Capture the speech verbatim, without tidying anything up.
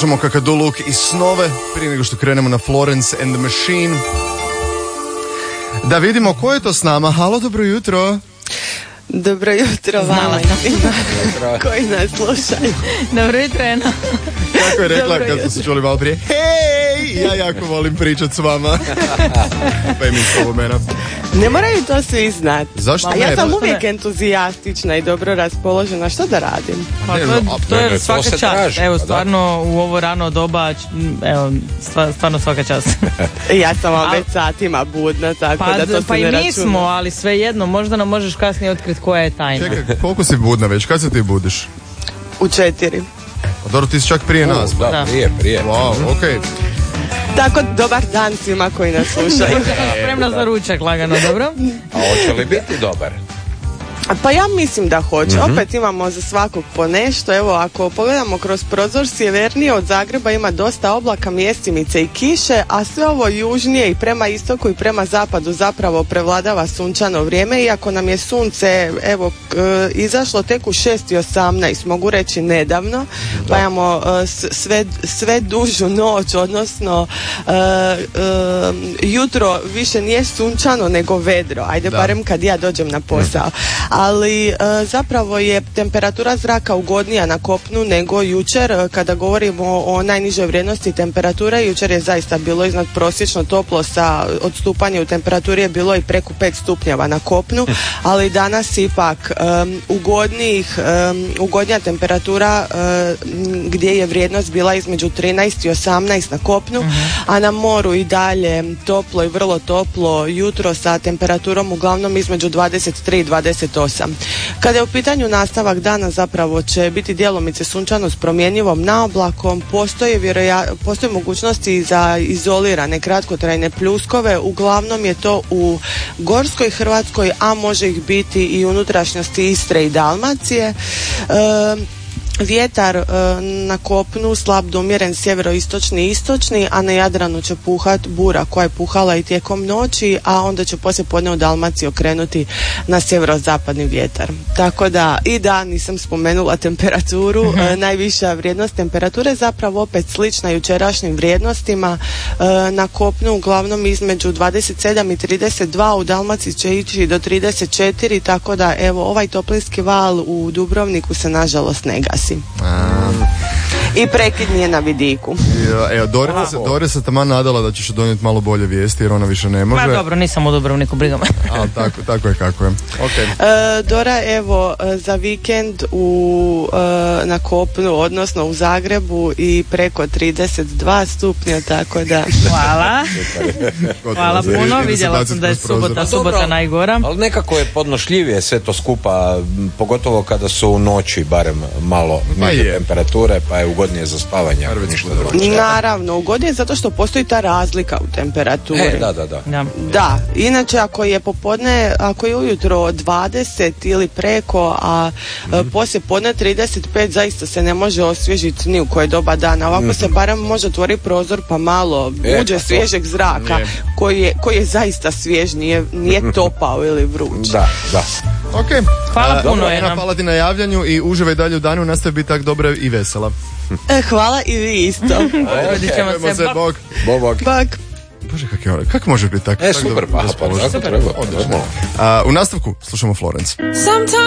Slušamo Kakaduluk i Snove prije nego što krenemo na Florence and the Machine. Da vidimo ko je to s nama. Halo, dobro jutro. Dobro jutro vama koji nas slušaju. Dobro jutro, Ena. Kako je rekla kad smo se čuli malo prije? Hej, ja jako volim pričat s vama. Pa je mi slovo mena. Ne moraju to svi znati. Zašto Ma, ne? ja sam Zašto uvijek ne? entuzijastična i dobro raspoložena. Što da radim? Pa to, to je svaka čast. Evo, stvarno u ovo rano doba, evo, stvarno svaka čast. Ja sam vam već satima budna, tako pa, da to se pa ne i mi računa. smo, ali svejedno, možda nam možeš kasnije otkriti koja je tajna. Čekaj, koliko si budna već? Kad se ti budiš? U četiri. Dobro, ti si čak prije nas. Da, da, prije, prije. Wow, okej. Okay. Tako, dobar dan svima koji nas slušaju. Spremna za ručak, lagano, dobro? A hoće li biti dobar? Pa ja mislim da hoće. Mm-hmm. Opet imamo za svakog po nešto. Evo, ako pogledamo kroz prozor, sjevernije od Zagreba ima dosta oblaka, mjestimice i kiše, a sve ovo južnije i prema istoku i prema zapadu zapravo prevladava sunčano vrijeme, iako nam je sunce evo e, izašlo tek u šest i osamnaest, mogu reći nedavno, pa imamo e, sve, sve dužu noć, odnosno e, e, jutro više nije sunčano nego vedro, ajde da. Barem kad ja dođem na posao. Ali e, zapravo je temperatura zraka ugodnija na kopnu nego jučer. Kada govorimo o najnižoj vrijednosti temperature, jučer je zaista bilo iznad prosječno toplo, sa odstupanje u temperaturi je bilo i preko pet stupnjeva na kopnu, ali danas ipak um, ugodnijih, um, ugodnija temperatura um, gdje je vrijednost bila između trinaest i osamnaest na kopnu, uh-huh. a na moru i dalje toplo i vrlo toplo jutro sa temperaturom uglavnom između dvadeset tri i dvadeset osam. Kada je u pitanju nastavak dana, zapravo će biti djelomice sunčano s promjenjivom naoblakom, postoje, vjeroja, postoje mogućnosti za izolirane kratkotrajne pljuskove, uglavnom je to u Gorskoj Hrvatskoj, a može ih biti i unutrašnjosti Istre i Dalmacije. E, Vjetar e, na kopnu slab do umjeren sjeveroistočni i istočni, a na Jadranu će puhat bura koja je puhala i tijekom noći, a onda će poslije podne u Dalmaciji okrenuti na sjeverozapadni vjetar. Tako da, i da, nisam spomenula temperaturu, mm-hmm. e, najviša vrijednost temperature je zapravo opet slična jučerašnjim vrijednostima, e, na kopnu uglavnom između dvadeset sedam i trideset dva, u Dalmaciji će ići do trideset četiri, tako da evo ovaj toplinski val u Dubrovniku se nažalost ne gasi. A. I prekid nije na vidiku. Evo, Dore se, Dore se taman nadala da ćeš donijeti malo bolje vijesti, jer ona više ne može. Pa dobro, nisam u Dubrovniku, briga me. A, tako, tako je kako je. Okay. E, Dora, evo, za vikend u, e, na kopnu, odnosno u Zagrebu i preko trideset dva stupnja, tako da... Hvala. Hvala puno, vidjela sam da je subota, subota najgora. Ali nekako je podnošljivije sve to skupa, pogotovo kada su u noći barem malo niže temperature, pa je ugodnije za spavanje. Naravno, ugodnije zato što postoji ta razlika u temperaturi. E, da, da, da. Da. Da, inače ako je popodne, ako je ujutro dvadeset ili preko, a mm-hmm. poslije podne trideset pet, zaista se ne može osvježiti ni u koje doba dana. Ovako mm-hmm. se barem može otvoriti prozor pa malo e, uđe svježeg zraka koji je, koji je zaista svjež, nije, nije topao ili vruć. Da, da. Ok, hvala uh, puno, Ena. Hvala ti na javljanju i uživaj dalje u danu, nastavi biti tako dobra i vesela. E, hvala i vi isto. Okay, ćemo se, se bog. Bog, bog. Bog. Bože, kak, je, kak može biti tako? E, super, pa, pa, tako treba. Uh, u nastavku slušamo Florence.